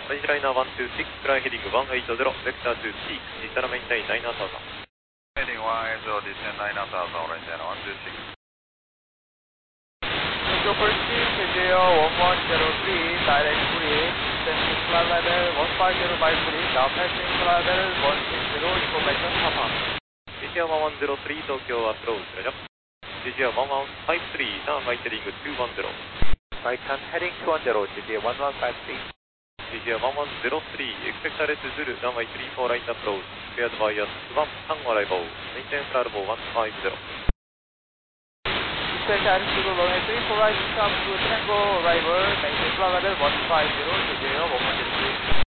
サイジライナー126、フライヘディング180、ベクター2 T、ディタラメインタイン9,000。 Heading 180, descend 9,000, orange channel 126. Tokyo First Team, Tokyo 1103, direct bridge, descending flight level 15053, now passing flight level 160, information Papa. CGR 1103、東京アプローチ、ラジャー。CGR 1153、ターンライテリング210。 Right turn heading 210, GJ 1153. CGR 1103、エクセクタレスズル、ランワイ34ライトアプローチ、クリアドバイアス1、タンゴアライボー、メインテンフラルボー150。 Dispatch altitude runway 34 right, stop to Tango arrival, maintain flight level 150, GJ 1103.